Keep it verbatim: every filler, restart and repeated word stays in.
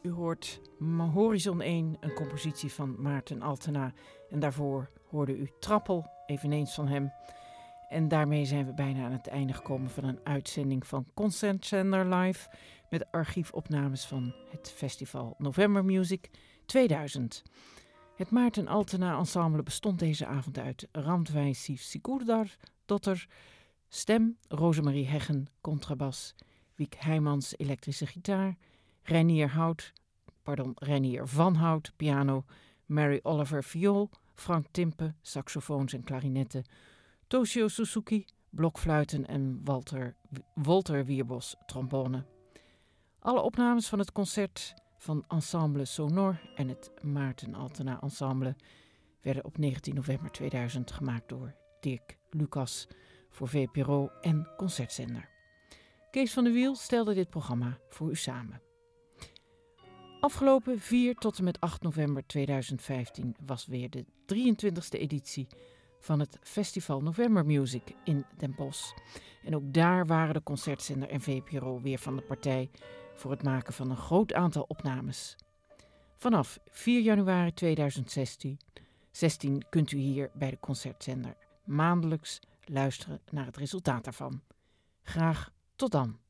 U hoort Horizon één, een compositie van Maarten Altena. En daarvoor hoorde u Trappel, eveneens van hem. En daarmee zijn we bijna aan het einde gekomen van een uitzending van Concertzender Live met archiefopnames van het festival November Music tweeduizend. Het Maarten Altena Ensemble bestond deze avond uit Randwij Sief Sigurdardotter, stem Rosemarie Heggen, contrabas, Wiek Heijmans, elektrische gitaar, Reinier Hout, pardon, Reinier van Hout, piano, Mary Oliver, viool, Frank Timpe, saxofoons en klarinetten, Toshio Suzuki, blokfluiten en Walter, Walter Wierbos, trombone. Alle opnames van het concert van Ensemble Sonor en het Maarten Altena Ensemble werden op negentien november tweeduizend gemaakt door Dirk Lucas voor V P R O en Concertzender. Kees van der Wiel stelde dit programma voor u samen. Afgelopen vier tot en met acht november tweeduizend vijftien was weer de drieëntwintigste editie van het Festival November Music in Den Bosch. En ook daar waren de Concertzender en V P R O weer van de partij voor het maken van een groot aantal opnames. Vanaf vier januari tweeduizend zestien kunt u hier bij de Concertzender maandelijks luisteren naar het resultaat daarvan. Graag tot dan.